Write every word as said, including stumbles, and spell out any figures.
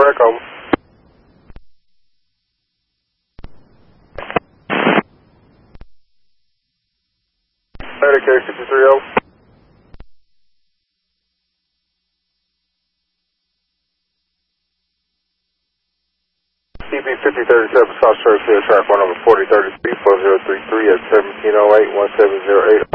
correct, over. Medicaid fifty-three, over. E B fifty thirty-seven, South Church Hill, track one over forty thirty-three, four zero three three at seventeen oh eight, one seven zero eight.